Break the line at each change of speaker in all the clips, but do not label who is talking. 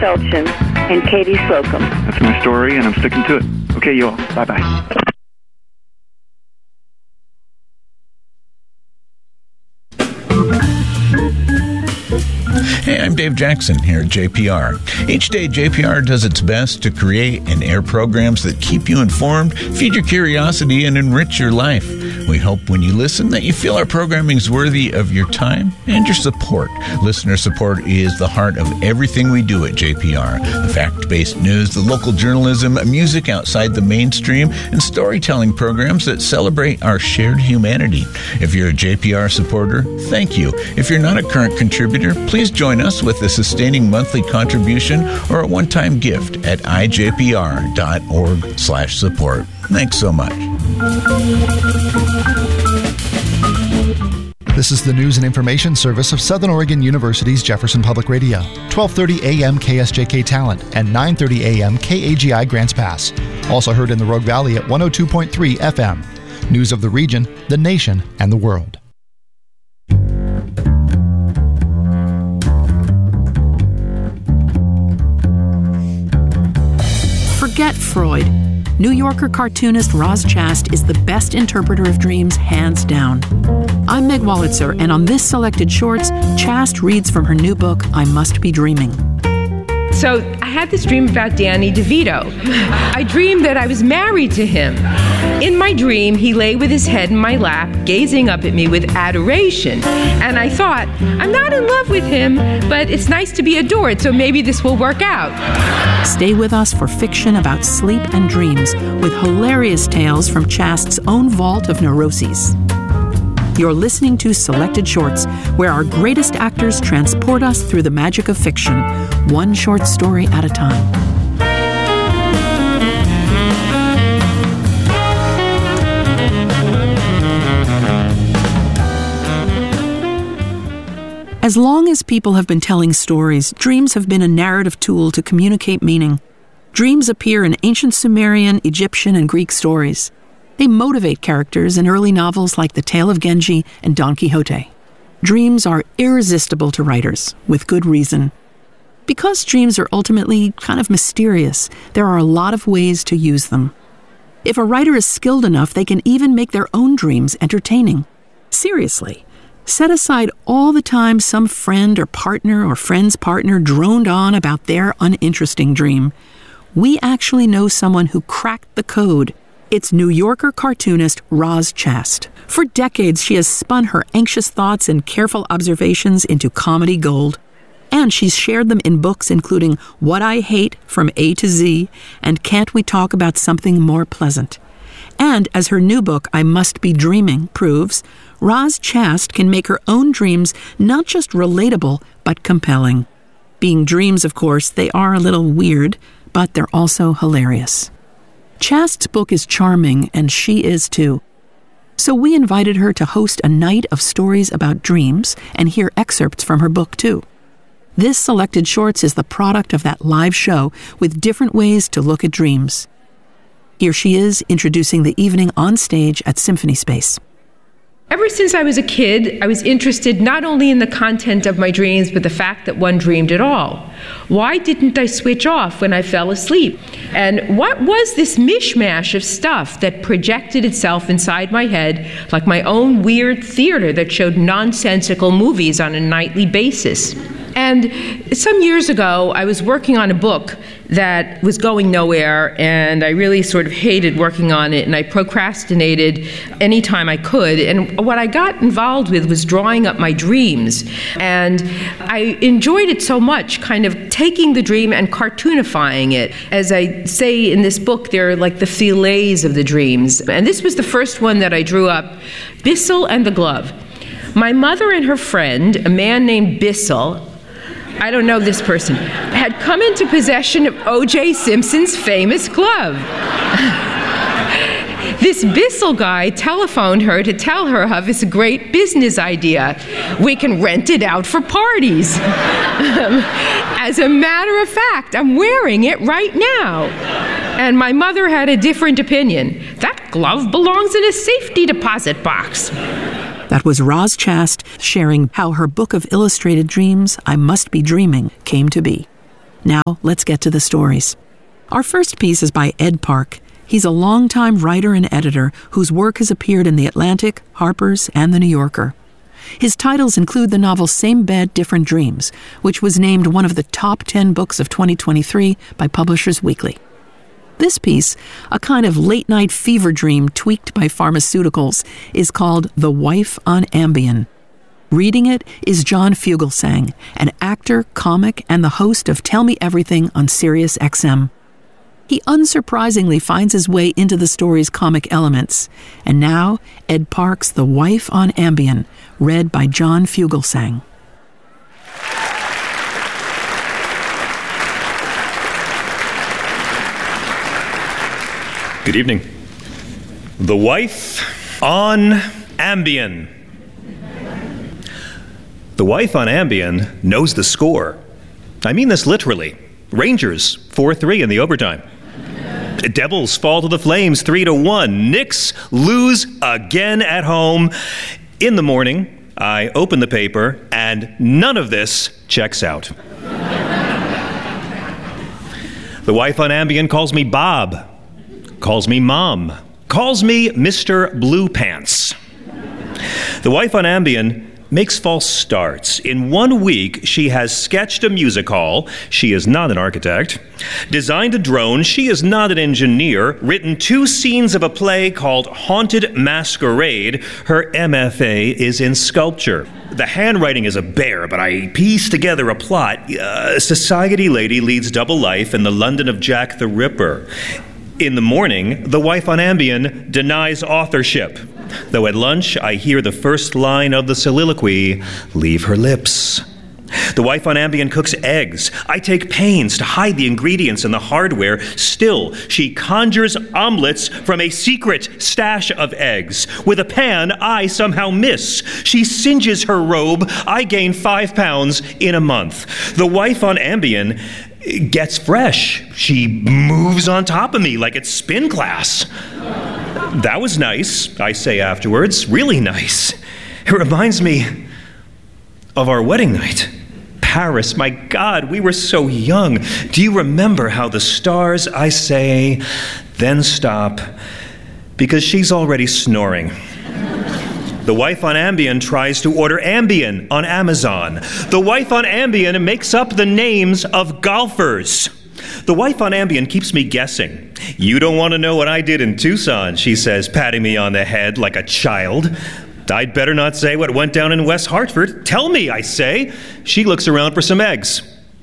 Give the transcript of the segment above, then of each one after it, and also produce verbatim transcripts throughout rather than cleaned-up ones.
Felchin, and Katie Slocum.
That's my story, and I'm sticking to it. Okay, you all. Bye-bye.
Hey, I'm Dave Jackson here at J P R. Each day, J P R does its best to create and air programs that keep you informed, feed your curiosity, and enrich your life. We hope when you listen that you feel our programming is worthy of your time and your support. Listener support is the heart of everything we do at J P R. The fact-based news, the local journalism, music outside the mainstream, and storytelling programs that celebrate our shared humanity. If you're a J P R supporter, thank you. If you're not a current contributor, please join us with a sustaining monthly contribution or a one-time gift at i j p r dot org slash support. Thanks so much.
This is the news and information service of Southern Oregon University's Jefferson Public Radio. twelve thirty a.m. K S J K Talent and nine thirty a.m. K A G I Grants Pass. Also heard in the Rogue Valley at one oh two point three F M. News of the region, the nation, and the world.
Forget Freud. New Yorker cartoonist Roz Chast is the best interpreter of dreams, hands down. I'm Meg Wolitzer, and on this selected shorts, Chast reads from her new book, I Must Be Dreaming.
So I had this dream about Danny DeVito. I dreamed that I was married to him. In my dream, he lay with his head in my lap, gazing up at me with adoration. And I thought, I'm not in love with him, but it's nice to be adored, so maybe this will work out.
Stay with us for fiction about sleep and dreams, with hilarious tales from Chast's own vault of neuroses. You're listening to Selected Shorts, where our greatest actors transport us through the magic of fiction, one short story at a time. As long as people have been telling stories, dreams have been a narrative tool to communicate meaning. Dreams appear in ancient Sumerian, Egyptian, and Greek stories. They motivate characters in early novels like The Tale of Genji and Don Quixote. Dreams are irresistible to writers, with good reason. Because dreams are ultimately kind of mysterious, there are a lot of ways to use them. If a writer is skilled enough, they can even make their own dreams entertaining. Seriously, set aside all the time some friend or partner or friend's partner droned on about their uninteresting dream. We actually know someone who cracked the code. It's New Yorker cartoonist Roz Chast. For decades, she has spun her anxious thoughts and careful observations into comedy gold. And she's shared them in books including What I Hate from A to Z and Can't We Talk About Something More Pleasant? And as her new book, I Must Be Dreaming, proves, Roz Chast can make her own dreams not just relatable, but compelling. Being dreams, of course, they are a little weird, but they're also hilarious. Chast's book is charming, and she is too. So we invited her to host a night of stories about dreams and hear excerpts from her book too. This Selected Shorts is the product of that live show with different ways to look at dreams. Here she is introducing the evening on stage at Symphony Space.
Ever since I was a kid, I was interested not only in the content of my dreams, but the fact that one dreamed at all. Why didn't I switch off when I fell asleep? And what was this mishmash of stuff that projected itself inside my head like my own weird theater that showed nonsensical movies on a nightly basis? And some years ago, I was working on a book that was going nowhere, and I really sort of hated working on it, and I procrastinated any time I could. And what I got involved with was drawing up my dreams. And I enjoyed it so much, kind of taking the dream and cartoonifying it. As I say in this book, they're like the fillets of the dreams. And this was the first one that I drew up, Bissell and the Glove. My mother and her friend, a man named Bissell, I don't know this person, had come into possession of O J Simpson's famous glove. This Bissell guy telephoned her to tell her of his great business idea. We can rent it out for parties. As a matter of fact, I'm wearing it right now. And my mother had a different opinion. That glove belongs in a safety deposit box.
That was Roz Chast sharing how her book of illustrated dreams, I Must Be Dreaming, came to be. Now, let's get to the stories. Our first piece is by Ed Park. He's a longtime writer and editor whose work has appeared in The Atlantic, Harper's, and The New Yorker. His titles include the novel Same Bed, Different Dreams, which was named one of the top ten books of twenty twenty-three by Publishers Weekly. This piece, a kind of late-night fever dream tweaked by pharmaceuticals, is called The Wife on Ambien. Reading it is John Fugelsang, an actor, comic, and the host of Tell Me Everything on Sirius X M. He unsurprisingly finds his way into the story's comic elements. And now, Ed Park's The Wife on Ambien, read by John Fugelsang.
Good evening. The Wife on Ambien. The Wife on Ambien knows the score. I mean this literally. Rangers, four three in the overtime. Devils fall to the Flames, three to one. Knicks lose again at home. In the morning, I open the paper, and none of this checks out. The Wife on Ambien calls me Bob, calls me Mom, calls me Mister Blue Pants. The Wife on Ambien makes false starts. In one week, she has sketched a music hall. She is not an architect. Designed a drone. She is not an engineer. Written two scenes of a play called Haunted Masquerade. Her M F A is in sculpture. The handwriting is a bear, but I piece together a plot. A society lady leads double life in the London of Jack the Ripper. In the morning, the Wife on Ambien denies authorship. Though at lunch, I hear the first line of the soliloquy leave her lips. The Wife on Ambien cooks eggs. I take pains to hide the ingredients in the hardware. Still, she conjures omelets from a secret stash of eggs. With a pan, I somehow miss. She singes her robe. I gain five pounds in a month. The Wife on Ambien gets fresh. She moves on top of me like it's spin class. That was nice, I say afterwards. Really nice. It reminds me of our wedding night. Paris, my God, we were so young. Do you remember how the stars, I say, then stop, because she's already snoring. The Wife on Ambien tries to order Ambien on Amazon. The Wife on Ambien makes up the names of golfers. The Wife on Ambien keeps me guessing. You don't want to know what I did in Tucson, she says, patting me on the head like a child. I'd better not say what went down in West Hartford. Tell me, I say. She looks around for some eggs.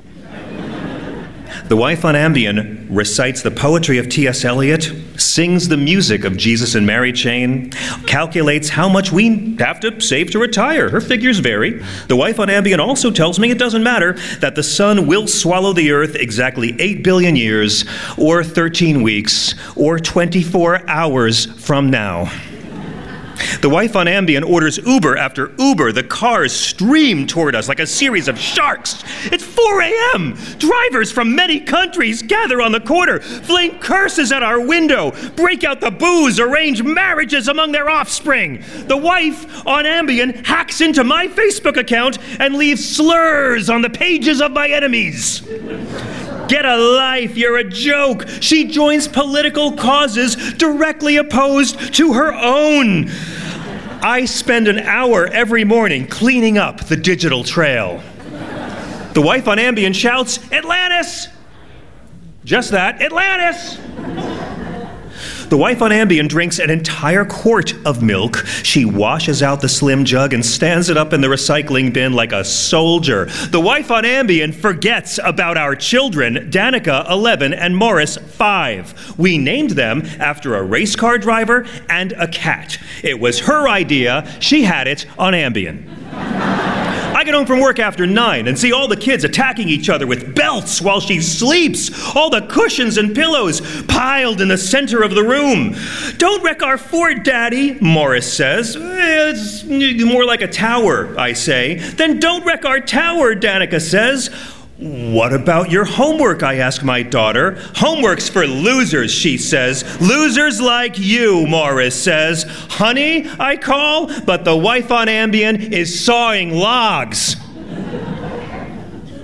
The Wife on Ambien recites the poetry of T S Eliot, sings the music of Jesus and Mary Chain, calculates how much we have to save to retire. Her figures vary. The Wife on Ambien also tells me it doesn't matter, that the sun will swallow the earth exactly eight billion years, or thirteen weeks, or twenty-four hours from now. The Wife on Ambien orders Uber after Uber. The cars stream toward us like a series of sharks. It's four a.m. Drivers from many countries gather on the corner, fling curses at our window, break out the booze, arrange marriages among their offspring. The Wife on Ambien hacks into my Facebook account and leaves slurs on the pages of my enemies. Get a life, you're a joke. She joins political causes directly opposed to her own. I spend an hour every morning cleaning up the digital trail. The Wife on Ambien shouts, Atlantis! Just that, Atlantis! The Wife on Ambien drinks an entire quart of milk. She washes out the slim jug and stands it up in the recycling bin like a soldier. The Wife on Ambien forgets about our children, Danica, eleven, and Morris, five. We named them after a race car driver and a cat. It was her idea. She had it on Ambien. I get home from work after nine and see all the kids attacking each other with belts while she sleeps. All the cushions and pillows piled in the center of the room. Don't wreck our fort, Daddy, Morris says. It's more like a tower, I say. Then don't wreck our tower, Danica says. What about your homework, I ask my daughter. Homework's for losers, she says. Losers like you, Morris says. Honey, I call, but the Wife on Ambien is sawing logs.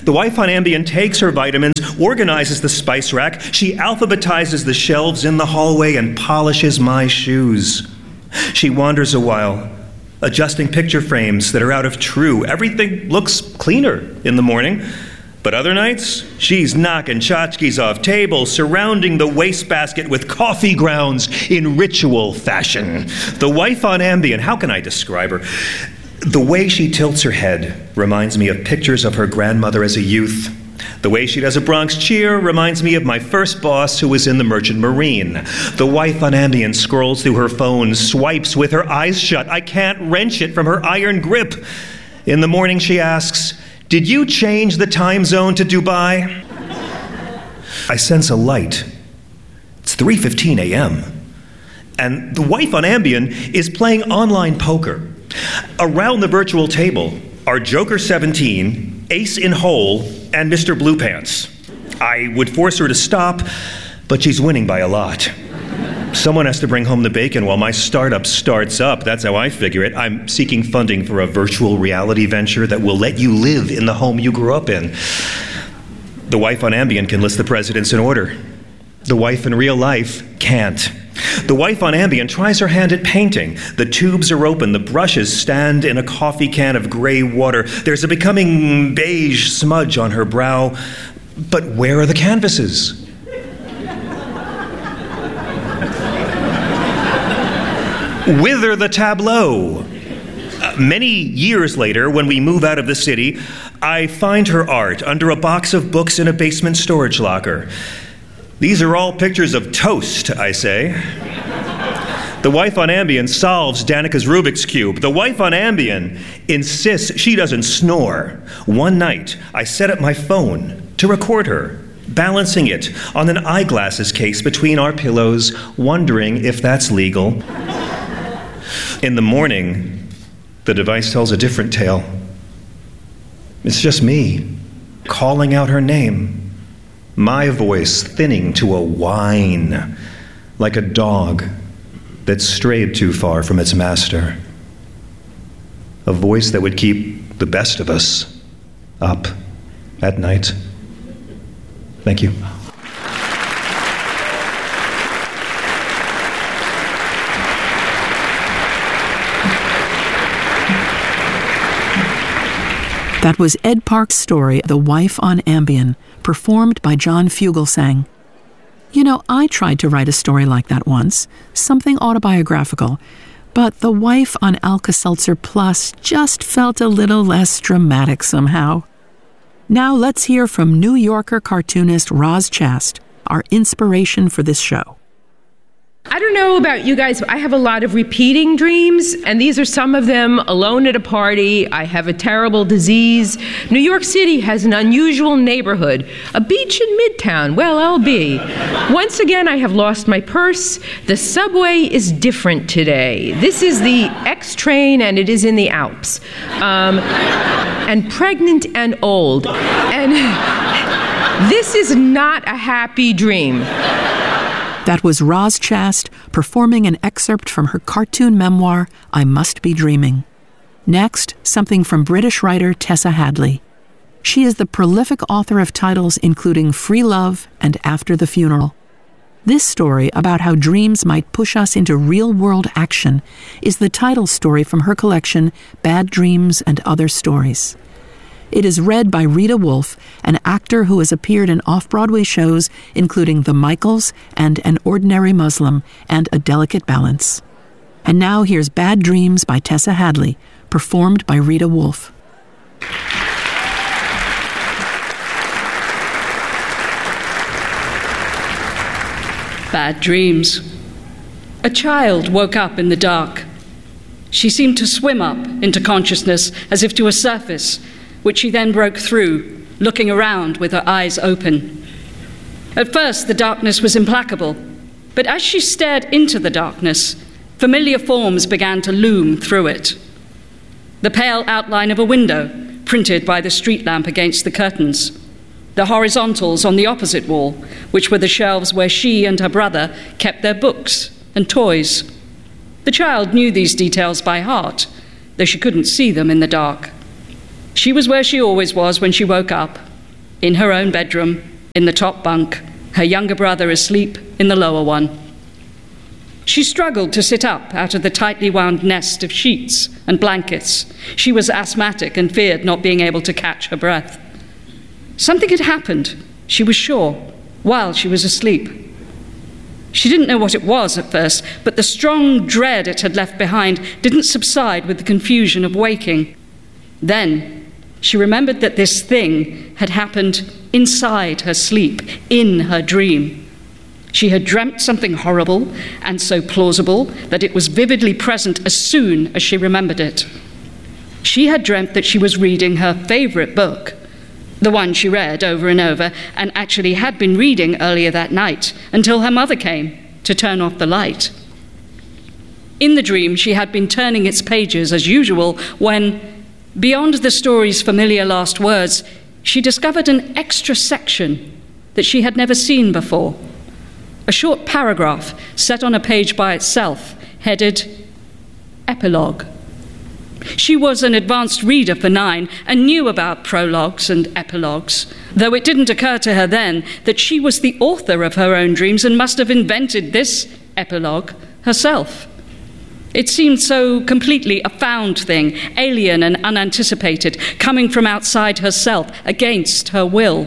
The wife on Ambien takes her vitamins, organizes the spice rack. She alphabetizes the shelves in the hallway and polishes my shoes. She wanders a while, adjusting picture frames that are out of true. Everything looks cleaner in the morning. But other nights, she's knocking tchotchkes off tables, surrounding the wastebasket with coffee grounds in ritual fashion. The wife on Ambien, how can I describe her? The way she tilts her head reminds me of pictures of her grandmother as a youth. The way she does a Bronx cheer reminds me of my first boss who was in the Merchant Marine. The wife on Ambien scrolls through her phone, swipes with her eyes shut. I can't wrench it from her iron grip. In the morning she asks, "Did you change the time zone to Dubai?" I sense a light. It's three fifteen a.m. And the wife on Ambien is playing online poker. Around the virtual table are Joker seventeen, Ace in Hole, and Mister Blue Pants. I would force her to stop, but she's winning by a lot. Someone has to bring home the bacon while my startup starts up. That's how I figure it. I'm seeking funding for a virtual reality venture that will let you live in the home you grew up in. The wife on Ambien can list the presidents in order. The wife in real life can't. The wife on Ambien tries her hand at painting. The tubes are open. The brushes stand in a coffee can of gray water. There's a becoming beige smudge on her brow. But where are the canvases? Whither the tableau? Uh, many years later, when we move out of the city, I find her art under a box of books in a basement storage locker. These are all pictures of toast, I say. The wife on Ambien solves Danica's Rubik's Cube. The wife on Ambien insists she doesn't snore. One night, I set up my phone to record her, balancing it on an eyeglasses case between our pillows, wondering if that's legal. In the morning, the device tells a different tale. It's just me, calling out her name. My voice thinning to a whine, like a dog that strayed too far from its master. A voice that would keep the best of us up at night. Thank you.
That was Ed Park's story, The Wife on Ambien, performed by John Fugelsang. You know, I tried to write a story like that once, something autobiographical, but The Wife on Alka-Seltzer Plus just felt a little less dramatic somehow. Now let's hear from New Yorker cartoonist Roz Chast, our inspiration for this show.
I don't know about you guys, but I have a lot of repeating dreams, and these are some of them. Alone at a party, I have a terrible disease. New York City has an unusual neighborhood. A beach in Midtown, well, I'll be. Once again, I have lost my purse. The subway is different today. This is the X train, and it is in the Alps. Um, and pregnant and old. And this is not a happy dream.
That was Roz Chast performing an excerpt from her cartoon memoir, I Must Be Dreaming. Next, something from British writer Tessa Hadley. She is the prolific author of titles including Free Love and After the Funeral. This story about how dreams might push us into real-world action is the title story from her collection, Bad Dreams and Other Stories. It is read by Rita Wolf, an actor who has appeared in off-Broadway shows including The Michaels and An Ordinary Muslim and A Delicate Balance. And now here's Bad Dreams by Tessa Hadley, performed by Rita Wolf.
Bad dreams. A child woke up in the dark. She seemed to swim up into consciousness as if to a surface, which she then broke through, looking around with her eyes open. At first, the darkness was implacable, but as she stared into the darkness, familiar forms began to loom through it. The pale outline of a window, printed by the street lamp against the curtains. The horizontals on the opposite wall, which were the shelves where she and her brother kept their books and toys. The child knew these details by heart, though she couldn't see them in the dark. She was where she always was when she woke up, in her own bedroom, in the top bunk, her younger brother asleep in the lower one. She struggled to sit up out of the tightly wound nest of sheets and blankets. She was asthmatic and feared not being able to catch her breath. Something had happened, she was sure, while she was asleep. She didn't know what it was at first, but the strong dread it had left behind didn't subside with the confusion of waking. Then she remembered that this thing had happened inside her sleep, in her dream. She had dreamt something horrible and so plausible that it was vividly present as soon as she remembered it. She had dreamt that she was reading her favorite book, the one she read over and over and actually had been reading earlier that night until her mother came to turn off the light. In the dream, she had been turning its pages as usual when, beyond the story's familiar last words, she discovered an extra section that she had never seen before. A short paragraph set on a page by itself, headed Epilogue. She was an advanced reader for nine and knew about prologues and epilogues, though it didn't occur to her then that she was the author of her own dreams and must have invented this epilogue herself. It seemed so completely a found thing, alien and unanticipated, coming from outside herself, against her will.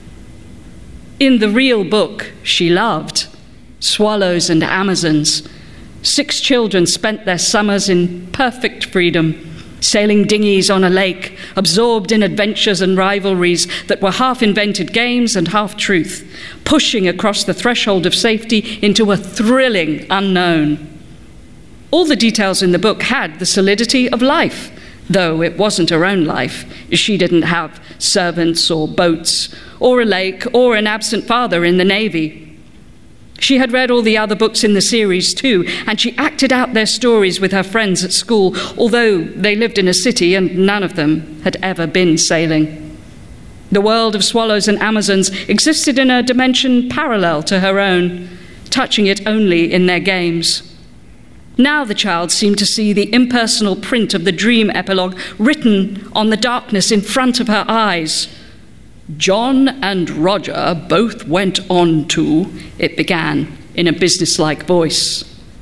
In the real book she loved, Swallows and Amazons, six children spent their summers in perfect freedom, sailing dinghies on a lake, absorbed in adventures and rivalries that were half-invented games and half-truth, pushing across the threshold of safety into a thrilling unknown. All the details in the book had the solidity of life, though it wasn't her own life. She didn't have servants or boats, or a lake, or an absent father in the Navy. She had read all the other books in the series too, and she acted out their stories with her friends at school, although they lived in a city and none of them had ever been sailing. The world of Swallows and Amazons existed in a dimension parallel to her own, touching it only in their games. Now the child seemed to see the impersonal print of the dream epilogue written on the darkness in front of her eyes. John and Roger both went on to, it began in a businesslike voice.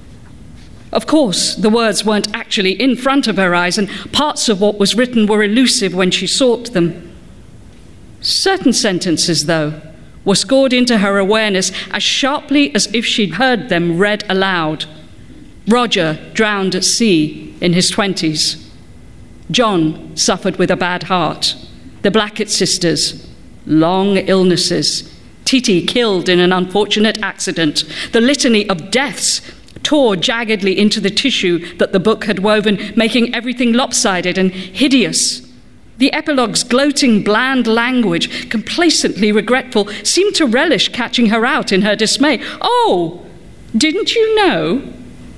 Of course, the words weren't actually in front of her eyes, and parts of what was written were elusive when she sought them. Certain sentences, though, were scored into her awareness as sharply as if she'd heard them read aloud. Roger drowned at sea in his twenties. John suffered with a bad heart. The Blackett sisters, long illnesses. Titi killed in an unfortunate accident. The litany of deaths tore jaggedly into the tissue that the book had woven, making everything lopsided and hideous. The epilogue's gloating, bland language, complacently regretful, seemed to relish catching her out in her dismay. Oh, didn't you know?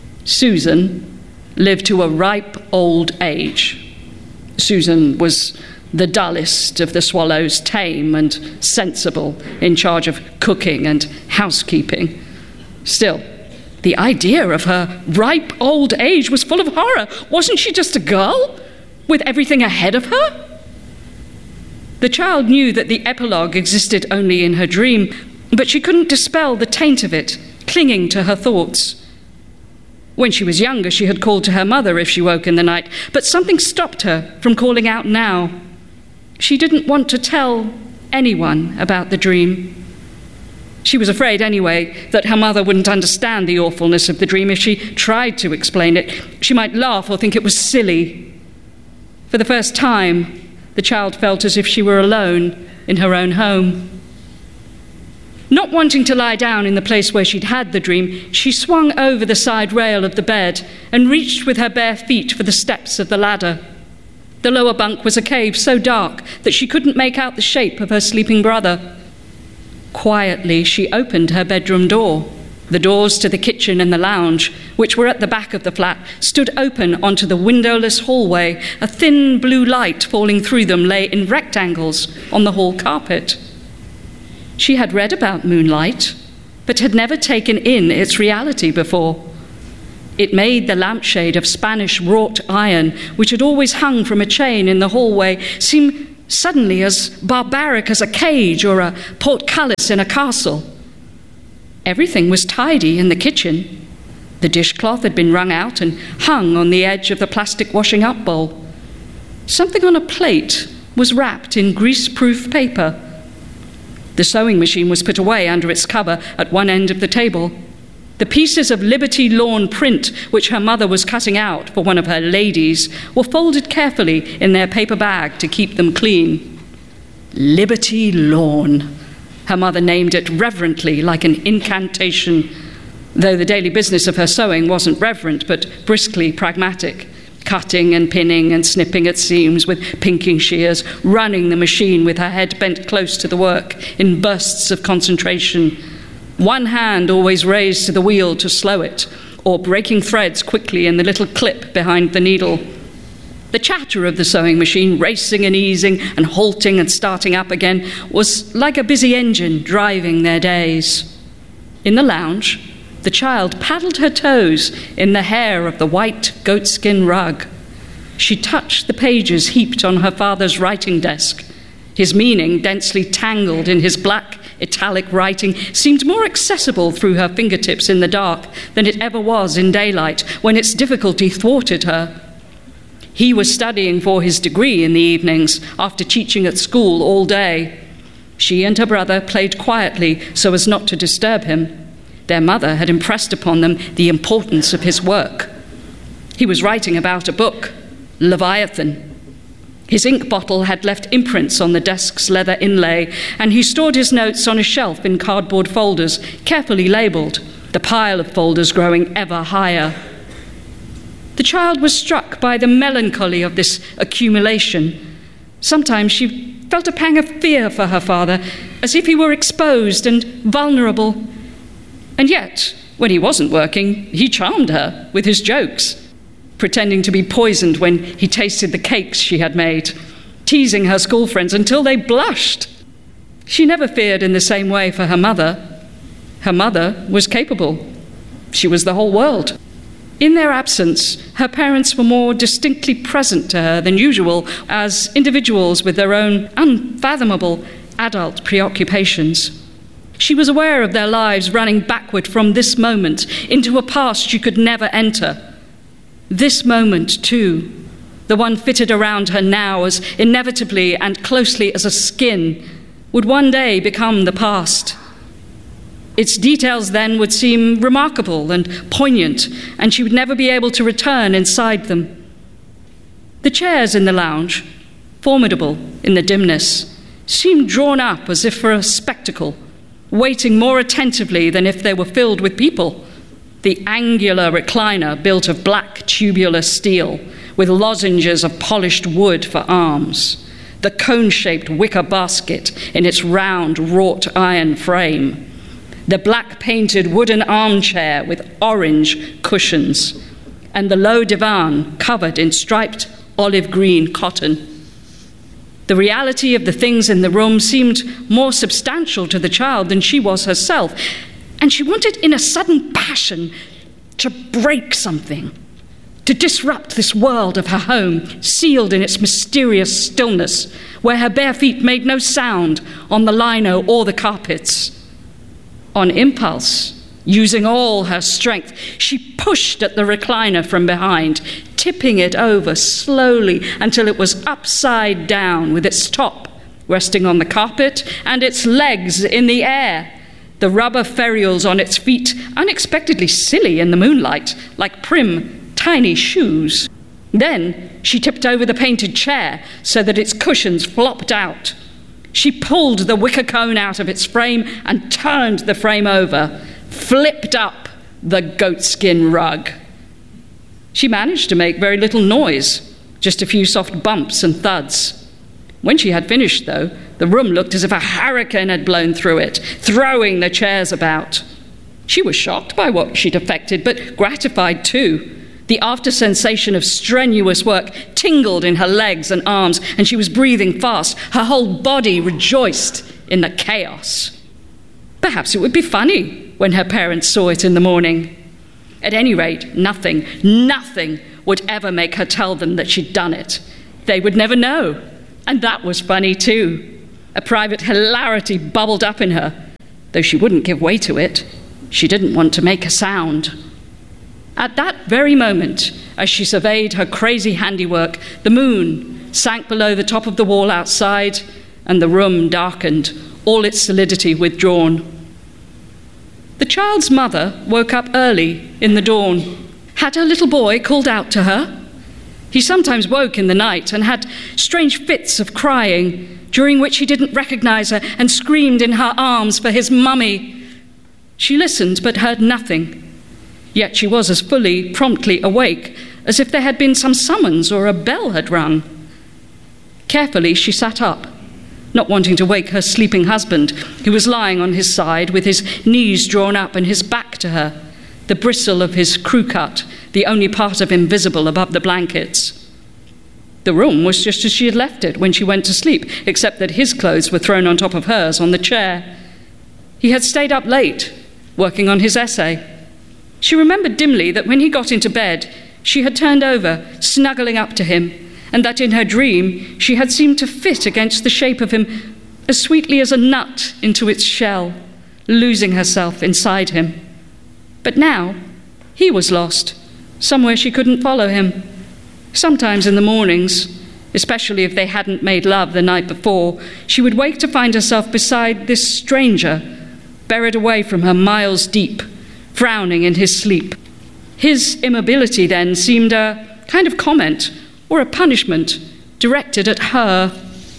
Susan lived to a ripe old age. Susan was the dullest of the swallows, tame and sensible, in charge of cooking and housekeeping. Still, the idea of her ripe old age was full of horror. Wasn't she just a girl with everything ahead of her? The child knew that the epilogue existed only in her dream, but she couldn't dispel the taint of it, clinging to her thoughts. When she was younger, she had called to her mother if she woke in the night, but something stopped her from calling out now. She didn't want to tell anyone about the dream. She was afraid, anyway, that her mother wouldn't understand the awfulness of the dream if she tried to explain it. She might laugh or think it was silly. For the first time, the child felt as if she were alone in her own home. Not wanting to lie down in the place where she'd had the dream, she swung over the side rail of the bed and reached with her bare feet for the steps of the ladder. The lower bunk was a cave so dark that she couldn't make out the shape of her sleeping brother. Quietly, she opened her bedroom door. The doors to the kitchen and the lounge, which were at the back of the flat, stood open onto the windowless hallway. A thin blue light falling through them lay in rectangles on the hall carpet. She had read about moonlight, but had never taken in its reality before. It made the lampshade of Spanish wrought iron, which had always hung from a chain in the hallway, seem suddenly as barbaric as a cage or a portcullis in a castle. Everything was tidy in the kitchen. The dishcloth had been wrung out and hung on the edge of the plastic washing-up bowl. Something on a plate was wrapped in grease-proof paper. The sewing machine was put away under its cover at one end of the table. The pieces of Liberty Lawn print which her mother was cutting out for one of her ladies were folded carefully in their paper bag to keep them clean. Liberty Lawn. Her mother named it reverently, like an incantation, though the daily business of her sewing wasn't reverent, but briskly pragmatic, cutting and pinning and snipping at seams with pinking shears, running the machine with her head bent close to the work in bursts of concentration, one hand always raised to the wheel to slow it, or breaking threads quickly in the little clip behind the needle. The chatter of the sewing machine, racing and easing and halting and starting up again, was like a busy engine driving their days. In the lounge, the child paddled her toes in the hair of the white goatskin rug. She touched the pages heaped on her father's writing desk. His meaning, densely tangled in his black italic writing, seemed more accessible through her fingertips in the dark than it ever was in daylight, when its difficulty thwarted her. He was studying for his degree in the evenings, after teaching at school all day. She and her brother played quietly so as not to disturb him. Their mother had impressed upon them the importance of his work. He was writing about a book, Leviathan. His ink bottle had left imprints on the desk's leather inlay, and he stored his notes on a shelf in cardboard folders, carefully labelled, the pile of folders growing ever higher. The child was struck by the melancholy of this accumulation. Sometimes she felt a pang of fear for her father, as if he were exposed and vulnerable. And yet, when he wasn't working, he charmed her with his jokes, pretending to be poisoned when he tasted the cakes she had made, teasing her school friends until they blushed. She never feared in the same way for her mother. Her mother was capable. She was the whole world. In their absence, her parents were more distinctly present to her than usual as individuals with their own unfathomable adult preoccupations. She was aware of their lives running backward from this moment into a past she could never enter. This moment, too, the one fitted around her now as inevitably and closely as a skin, would one day become the past. Its details then would seem remarkable and poignant, and she would never be able to return inside them. The chairs in the lounge, formidable in the dimness, seemed drawn up as if for a spectacle, waiting more attentively than if they were filled with people. The angular recliner, built of black tubular steel, with lozenges of polished wood for arms. The cone-shaped wicker basket in its round wrought iron frame. The black-painted wooden armchair with orange cushions. And the low divan covered in striped olive-green cotton. The reality of the things in the room seemed more substantial to the child than she was herself, and she wanted in a sudden passion to break something, to disrupt this world of her home, sealed in its mysterious stillness, where her bare feet made no sound on the lino or the carpets. On impulse, using all her strength, she pushed at the recliner from behind, tipping it over slowly until it was upside down with its top resting on the carpet and its legs in the air, the rubber ferules on its feet unexpectedly silly in the moonlight, like prim, tiny shoes. Then she tipped over the painted chair so that its cushions flopped out. She pulled the wicker cone out of its frame and turned the frame over, flipped up the goatskin rug. She managed to make very little noise, just a few soft bumps and thuds. When she had finished, though, the room looked as if a hurricane had blown through it, throwing the chairs about. She was shocked by what she'd effected, but gratified too. The after-sensation of strenuous work tingled in her legs and arms, and she was breathing fast. Her whole body rejoiced in the chaos. Perhaps it would be funny when her parents saw it in the morning. At any rate, nothing, nothing would ever make her tell them that she'd done it. They would never know. And that was funny too. A private hilarity bubbled up in her, though she wouldn't give way to it. She didn't want to make a sound. At that very moment, as she surveyed her crazy handiwork, the moon sank below the top of the wall outside, and the room darkened, all its solidity withdrawn. The child's mother woke up early in the dawn. Had her little boy called out to her? He sometimes woke in the night and had strange fits of crying, during which he didn't recognize her and screamed in her arms for his mummy. She listened but heard nothing. Yet she was as fully, promptly awake as if there had been some summons or a bell had rung. Carefully she sat up, not wanting to wake her sleeping husband, who was lying on his side with his knees drawn up and his back to her, the bristle of his crew cut, the only part of him visible above the blankets. The room was just as she had left it when she went to sleep, except that his clothes were thrown on top of hers on the chair. He had stayed up late, working on his essay. She remembered dimly that when he got into bed, she had turned over, snuggling up to him, and that in her dream she had seemed to fit against the shape of him as sweetly as a nut into its shell, losing herself inside him. But now he was lost, somewhere she couldn't follow him. Sometimes in the mornings, especially if they hadn't made love the night before, she would wake to find herself beside this stranger, buried away from her miles deep, frowning in his sleep. His immobility then seemed a kind of comment or a punishment directed at her.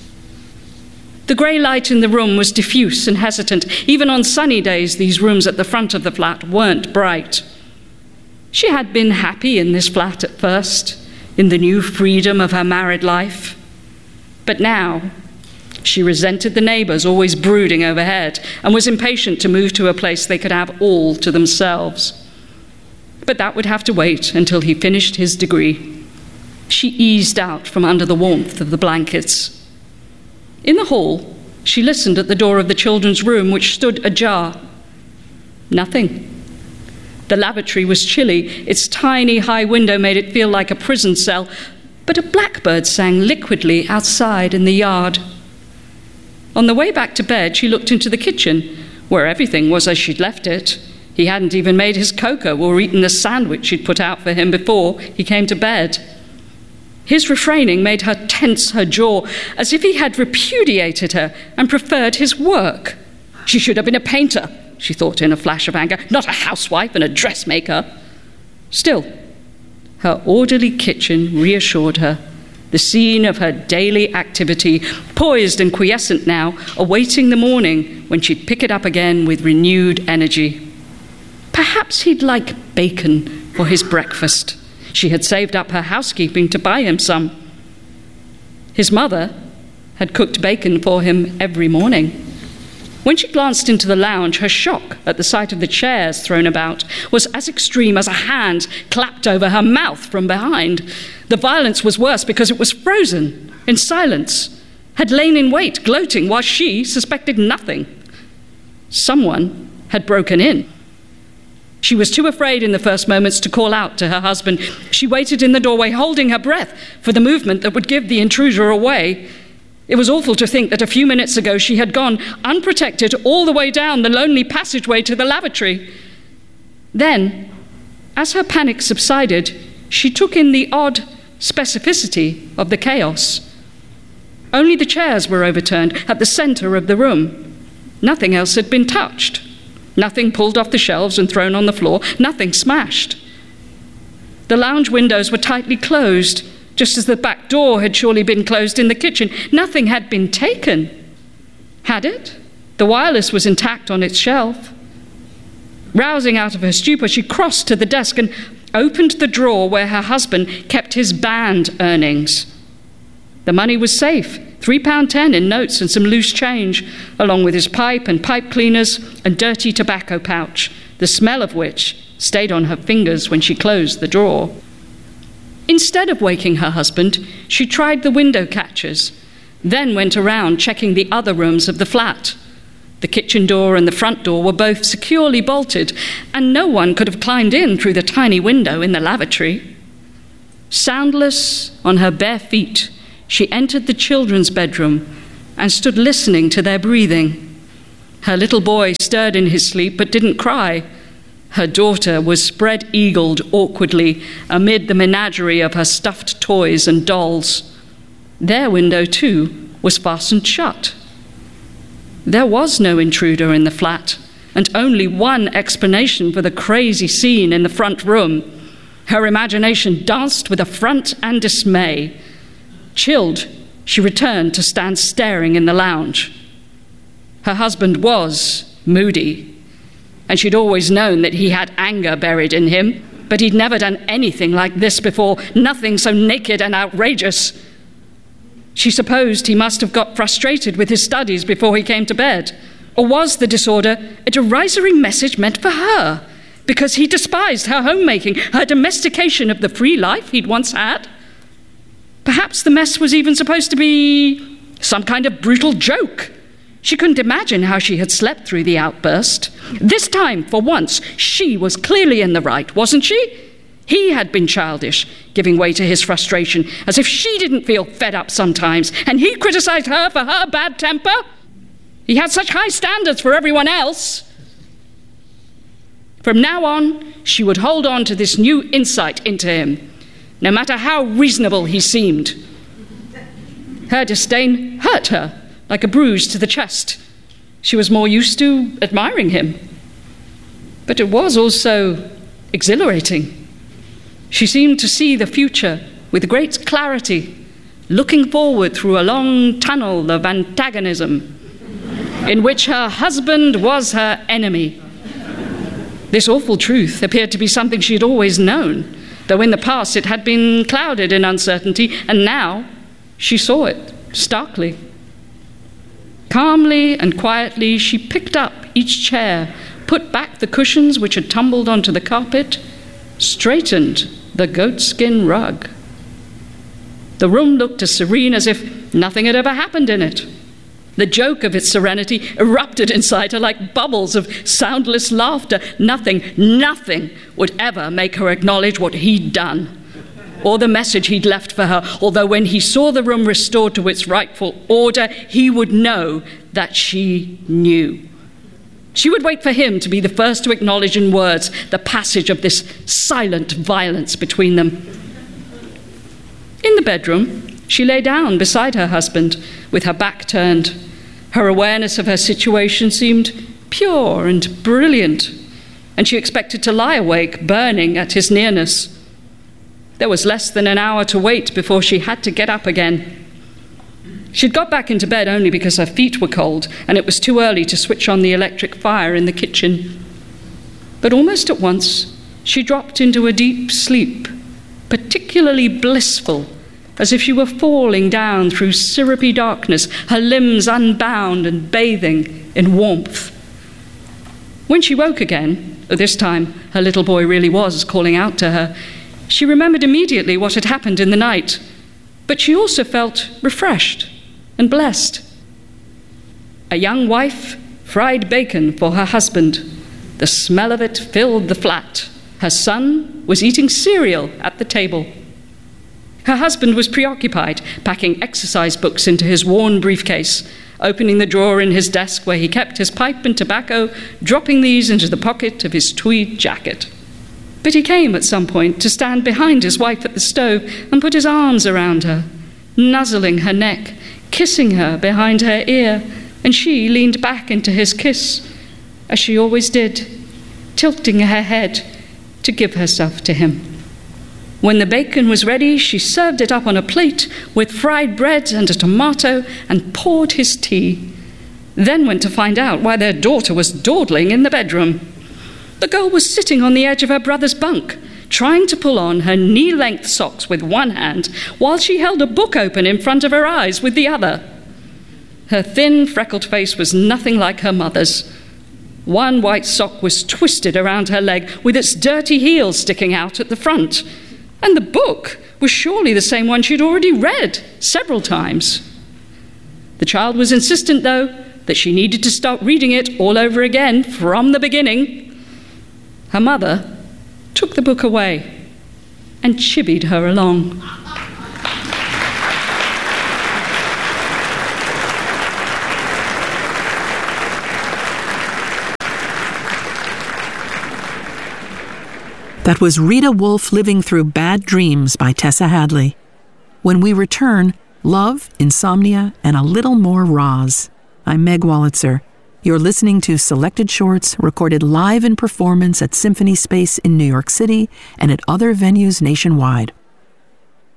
The grey light in the room was diffuse and hesitant. Even on sunny days, these rooms at the front of the flat weren't bright. She had been happy in this flat at first, in the new freedom of her married life. But now she resented the neighbours always brooding overhead and was impatient to move to a place they could have all to themselves. But that would have to wait until he finished his degree. She eased out from under the warmth of the blankets. In the hall, she listened at the door of the children's room, which stood ajar. Nothing. The lavatory was chilly. Its tiny high window made it feel like a prison cell, but a blackbird sang liquidly outside in the yard. On the way back to bed, she looked into the kitchen, where everything was as she'd left it. He hadn't even made his cocoa or eaten the sandwich she'd put out for him before he came to bed. His refraining made her tense her jaw, as if he had repudiated her and preferred his work. She should have been a painter, she thought in a flash of anger, not a housewife and a dressmaker. Still, her orderly kitchen reassured her, the scene of her daily activity, poised and quiescent now, awaiting the morning when she'd pick it up again with renewed energy. Perhaps he'd like bacon for his breakfast. She had saved up her housekeeping to buy him some. His mother had cooked bacon for him every morning. When she glanced into the lounge, her shock at the sight of the chairs thrown about was as extreme as a hand clapped over her mouth from behind. The violence was worse because it was frozen in silence, had lain in wait, gloating, while she suspected nothing. Someone had broken in. She was too afraid in the first moments to call out to her husband. She waited in the doorway, holding her breath for the movement that would give the intruder away. It was awful to think that a few minutes ago she had gone unprotected all the way down the lonely passageway to the lavatory. Then, as her panic subsided, she took in the odd specificity of the chaos. Only the chairs were overturned at the center of the room. Nothing else had been touched. Nothing pulled off the shelves and thrown on the floor. Nothing smashed. The lounge windows were tightly closed, just as the back door had surely been closed in the kitchen. Nothing had been taken. Had it? The wireless was intact on its shelf. Rousing out of her stupor, she crossed to the desk and opened the drawer where her husband kept his band earnings. The money was safe, three pounds ten in notes and some loose change, along with his pipe and pipe cleaners and dirty tobacco pouch, the smell of which stayed on her fingers when she closed the drawer. Instead of waking her husband, she tried the window catches, then went around checking the other rooms of the flat. The kitchen door and the front door were both securely bolted, and no one could have climbed in through the tiny window in the lavatory. Soundless on her bare feet, she entered the children's bedroom and stood listening to their breathing. Her little boy stirred in his sleep but didn't cry. Her daughter was spread-eagled awkwardly amid the menagerie of her stuffed toys and dolls. Their window, too, was fastened shut. There was no intruder in the flat, and only one explanation for the crazy scene in the front room. Her imagination danced with affront and dismay. Chilled, she returned to stand staring in the lounge. Her husband was moody, and she'd always known that he had anger buried in him, but he'd never done anything like this before, nothing so naked and outrageous. She supposed he must have got frustrated with his studies before he came to bed. Or was the disorder a derisory message meant for her, because he despised her homemaking, her domestication of the free life he'd once had? Perhaps the mess was even supposed to be some kind of brutal joke. She couldn't imagine how she had slept through the outburst. This time, for once, she was clearly in the right, wasn't she? He had been childish, giving way to his frustration, as if she didn't feel fed up sometimes, and he criticized her for her bad temper. He had such high standards for everyone else. From now on, she would hold on to this new insight into him, no matter how reasonable he seemed. Her disdain hurt her like a bruise to the chest. She was more used to admiring him. But it was also exhilarating. She seemed to see the future with great clarity, looking forward through a long tunnel of antagonism in which her husband was her enemy. This awful truth appeared to be something she had always known, though in the past it had been clouded in uncertainty, and now she saw it starkly. Calmly and quietly, she picked up each chair, put back the cushions which had tumbled onto the carpet, straightened the goatskin rug. The room looked as serene as if nothing had ever happened in it. The joke of its serenity erupted inside her like bubbles of soundless laughter. Nothing, nothing would ever make her acknowledge what he'd done, or the message he'd left for her, although when he saw the room restored to its rightful order, he would know that she knew. She would wait for him to be the first to acknowledge in words the passage of this silent violence between them. In the bedroom, she lay down beside her husband with her back turned. Her awareness of her situation seemed pure and brilliant, and she expected to lie awake, burning at his nearness. There was less than an hour to wait before she had to get up again. She'd got back into bed only because her feet were cold, and it was too early to switch on the electric fire in the kitchen. But almost at once, she dropped into a deep sleep, particularly blissful, as if she were falling down through syrupy darkness, her limbs unbound and bathing in warmth. When she woke again, this time her little boy really was calling out to her, she remembered immediately what had happened in the night, but she also felt refreshed and blessed. A young wife fried bacon for her husband. The smell of it filled the flat. Her son was eating cereal at the table. Her husband was preoccupied, packing exercise books into his worn briefcase, opening the drawer in his desk where he kept his pipe and tobacco, dropping these into the pocket of his tweed jacket. But he came at some point to stand behind his wife at the stove and put his arms around her, nuzzling her neck, kissing her behind her ear, and she leaned back into his kiss, as she always did, tilting her head to give herself to him. When the bacon was ready, she served it up on a plate with fried bread and a tomato and poured his tea, then went to find out why their daughter was dawdling in the bedroom. The girl was sitting on the edge of her brother's bunk, trying to pull on her knee-length socks with one hand while she held a book open in front of her eyes with the other. Her thin, freckled face was nothing like her mother's. One white sock was twisted around her leg with its dirty heel sticking out at the front, and the book was surely the same one she'd already read several times. The child was insistent, though, that she needed to start reading it all over again from the beginning. Her mother took the book away and chivied her along.
That was Rita Wolf Living Through Bad Dreams by Tessa Hadley. When we return, love, insomnia, and a little more Roz. I'm Meg Wolitzer. You're listening to Selected Shorts recorded live in performance at Symphony Space in New York City and at other venues nationwide.